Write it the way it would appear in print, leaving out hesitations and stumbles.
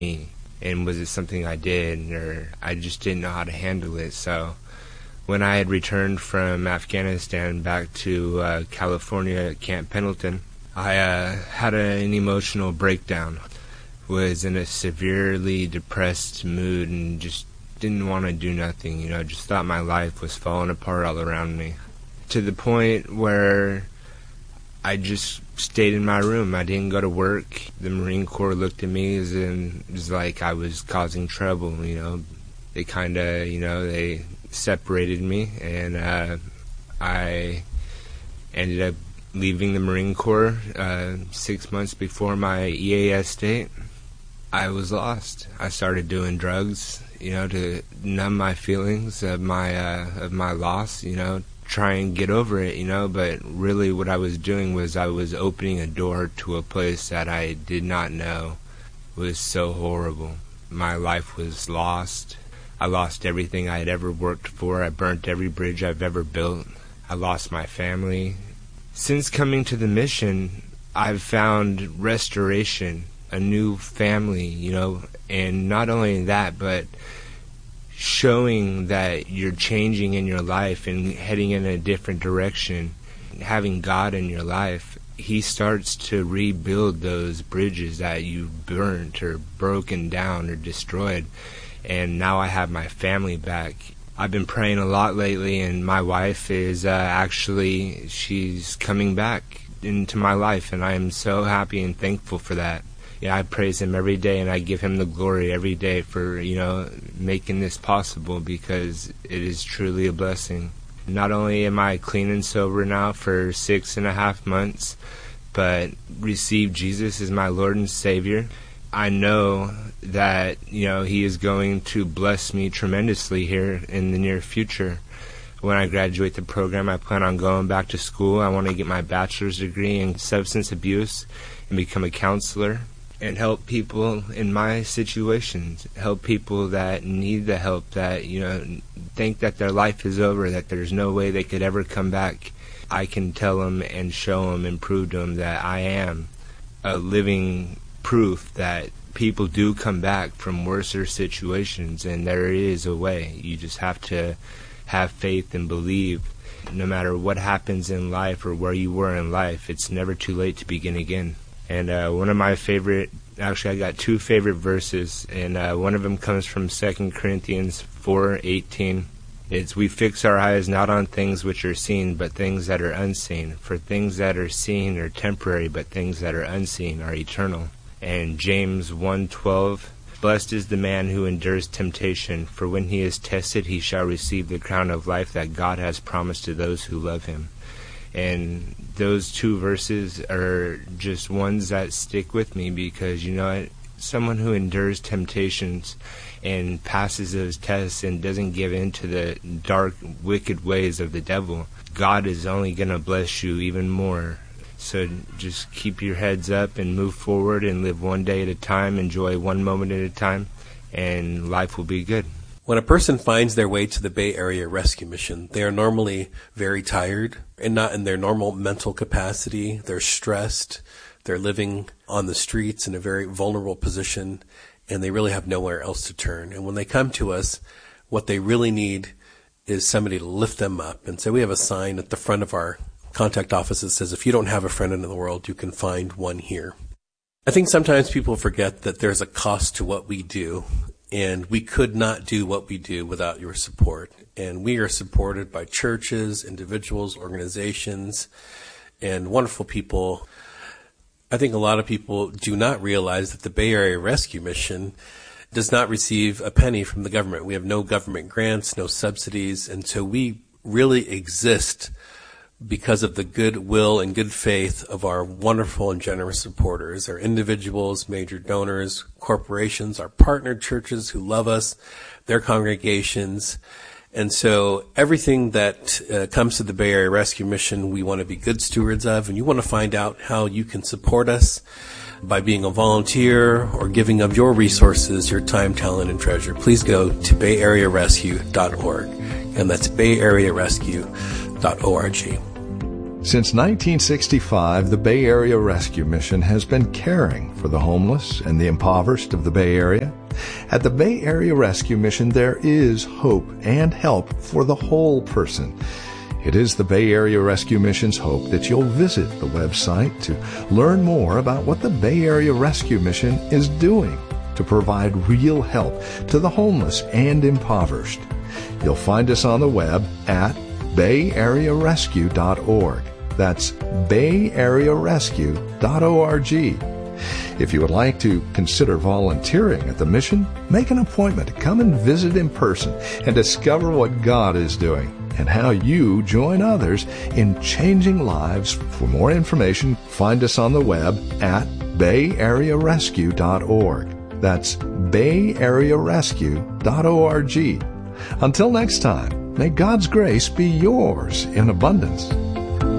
me, and was it something I did, or I just didn't know how to handle it. So when I had returned from Afghanistan back to California at Camp Pendleton, I had an emotional breakdown, was in a severely depressed mood, and just didn't want to do nothing, just thought my life was falling apart all around me. To the point where I just stayed in my room. I didn't go to work. The Marine Corps looked at me as like I was causing trouble, They kind of, they separated me, and I ended up leaving the Marine Corps 6 months before my EAS date. I was lost. I started doing drugs, to numb my feelings of my loss, try and get over it, but really what I was doing was I was opening a door to a place that I did not know was so horrible. My life was lost. I lost everything I had ever worked for. I burnt every bridge I've ever built. I lost my family. Since coming to the mission, I've found restoration, a new family, and not only that, but showing that you're changing in your life and heading in a different direction, having God in your life, He starts to rebuild those bridges that you burnt or broken down or destroyed. And now I have my family back. I've been praying a lot lately, and my wife is she's coming back into my life, and I am so happy and thankful for that. I praise Him every day, and I give Him the glory every day for, making this possible, because it is truly a blessing. Not only am I clean and sober now for 6.5 months, but received Jesus as my Lord and Savior. I know that, He is going to bless me tremendously here in the near future. When I graduate the program, I plan on going back to school. I want to get my bachelor's degree in substance abuse and become a counselor and help people in my situations, help people that need the help, that, think that their life is over, that there's no way they could ever come back. I can tell them and show them and prove to them that I am a living proof that people do come back from worser situations, and there is a way. You just have to have faith and believe. No matter what happens in life or where you were in life, it's never too late to begin again. And one of my I got two favorite verses, and one of them comes from 2 Corinthians 4:18. It's, "We fix our eyes not on things which are seen, but things that are unseen. For things that are seen are temporary, but things that are unseen are eternal." And James 1:12, "Blessed is the man who endures temptation, for when he is tested he shall receive the crown of life that God has promised to those who love Him." And those two verses are just ones that stick with me, because someone who endures temptations and passes those tests and doesn't give in to the dark, wicked ways of the devil, God is only going to bless you even more. So just keep your heads up and move forward and live one day at a time, enjoy one moment at a time, and life will be good. When a person finds their way to the Bay Area Rescue Mission, they are normally very tired and not in their normal mental capacity. They're stressed. They're living on the streets in a very vulnerable position, and they really have nowhere else to turn. And when they come to us, what they really need is somebody to lift them up. And so we have a sign at the front of our contact office that says, "If you don't have a friend in the world, you can find one here." I think sometimes people forget that there's a cost to what we do. And we could not do what we do without your support. And we are supported by churches, individuals, organizations, and wonderful people. I think a lot of people do not realize that the Bay Area Rescue Mission does not receive a penny from the government. We have no government grants, no subsidies, and so we really exist because of the goodwill and good faith of our wonderful and generous supporters, our individuals, major donors, corporations, our partner churches who love us, their congregations. And so everything that comes to the Bay Area Rescue Mission, we want to be good stewards of, and you want to find out how you can support us by being a volunteer or giving of your resources, your time, talent, and treasure. Please go to bayarearescue.org, and that's bayarearescue.org. Since 1965, the Bay Area Rescue Mission has been caring for the homeless and the impoverished of the Bay Area. At the Bay Area Rescue Mission, there is hope and help for the whole person. It is the Bay Area Rescue Mission's hope that you'll visit the website to learn more about what the Bay Area Rescue Mission is doing to provide real help to the homeless and impoverished. You'll find us on the web at bayarearescue.org. That's bayarearescue.org. If you would like to consider volunteering at the mission, make an appointment to come and visit in person and discover what God is doing and how you join others in changing lives. For more information, find us on the web at bayarearescue.org. That's bayarearescue.org. Until next time, may God's grace be yours in abundance.